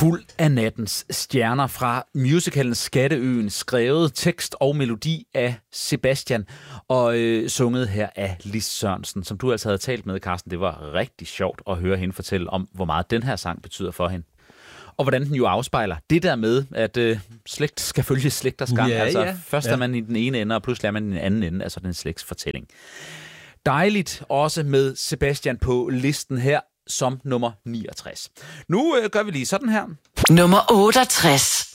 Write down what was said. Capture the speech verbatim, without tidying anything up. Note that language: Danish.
Fuld af nattens stjerner fra musicalen Skatteøen, skrevet tekst og melodi af Sebastian og øh, sunget her af Lis Sørensen, som du altså havde talt med, Carsten. Det var rigtig sjovt at høre hende fortælle om, hvor meget den her sang betyder for hende. Og hvordan den jo afspejler det der med, at øh, slægt skal følge slægters gang. Ja, altså ja. først ja. er man i den ene ende, og pludselig er man i den anden ende, altså den slægtsfortælling. Dejligt også med Sebastian på listen her som nummer niogtres. Nu øh, gør vi lige sådan her. Nummer otteogtres.